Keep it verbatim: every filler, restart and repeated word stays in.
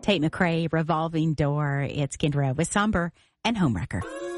Tate McRae, Revolving Door. It's Kendra with Somber and Homewrecker.